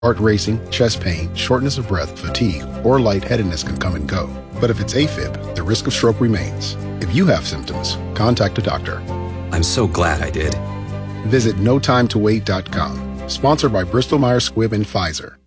Heart racing, chest pain, shortness of breath, fatigue, or lightheadedness can come and go. But if it's AFib, the risk of stroke remains. If you have symptoms, contact a doctor. I'm so glad I did. Visit notimetowait.com. Sponsored by Bristol Myers Squibb and Pfizer.